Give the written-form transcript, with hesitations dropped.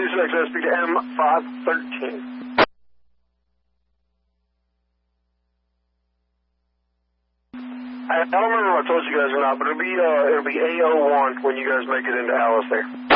26, speak to M513. I don't remember if I told you guys or not, but it'll be A01 when you guys make it into Alice there.